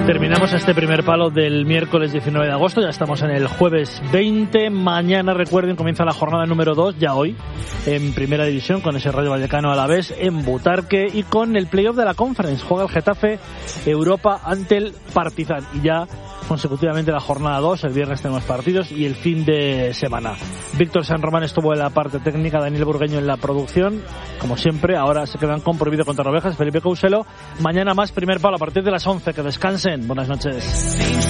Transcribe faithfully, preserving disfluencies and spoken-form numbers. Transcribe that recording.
Terminamos este primer palo del miércoles diecinueve de agosto, ya estamos en el jueves veinte. Mañana, recuerden, comienza la jornada número dos, ya hoy, en Primera División, con ese Rayo Vallecano Alavés en Butarque y con el playoff de la Conference. Juega el Getafe Europa ante el Partizan y ya consecutivamente la jornada dos, el viernes tenemos partidos y el fin de semana. Víctor San Román estuvo en la parte técnica, Daniel Burgueño en la producción, como siempre. Ahora se quedan con Prohibido contra Ovejas, Felipe Couselo. Mañana más primer palo a partir de las once, que descansen. Buenas noches.